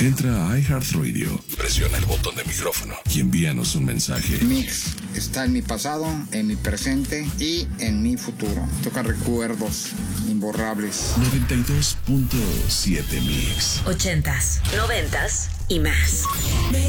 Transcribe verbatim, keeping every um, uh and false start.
Entra a iHeartRadio, presiona el botón de micrófono y envíanos un mensaje. Mix está en mi pasado, en mi presente y en mi futuro. Toca recuerdos imborrables. noventa y dos punto siete Mix. Ochentas, noventas y más.